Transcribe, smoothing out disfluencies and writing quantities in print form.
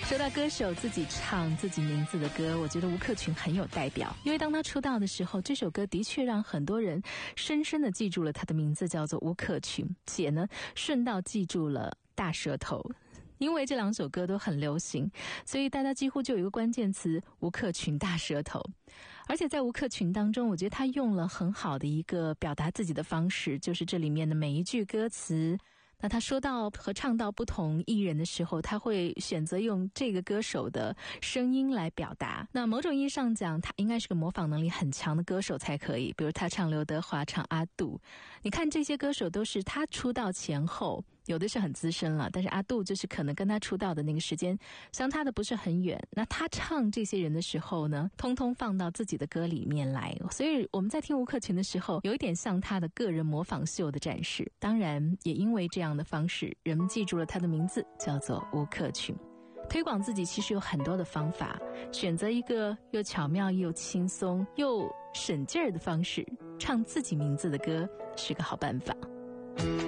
说到歌手自己唱自己名字的歌，我觉得吴克群很有代表，因为当他出道的时候，这首歌的确让很多人深深地记住了他的名字叫做吴克群，且呢顺道记住了大舌头。因为这两首歌都很流行，所以大家几乎就有一个关键词吴克群大舌头。而且在吴克群当中，我觉得他用了很好的一个表达自己的方式，就是这里面的每一句歌词，那他说到和唱到不同艺人的时候，他会选择用这个歌手的声音来表达。那某种意义上讲，他应该是个模仿能力很强的歌手才可以，比如他唱刘德华，唱阿杜。你看这些歌手都是他出道前后，有的是很资深了，但是阿杜就是可能跟他出道的那个时间相差的不是很远。那他唱这些人的时候呢，通通放到自己的歌里面来，所以我们在听吴克群的时候，有一点像他的个人模仿秀的展示。当然也因为这样的方式，人们记住了他的名字叫做吴克群。推广自己其实有很多的方法，选择一个又巧妙又轻松又省劲儿的方式，唱自己名字的歌是个好办法。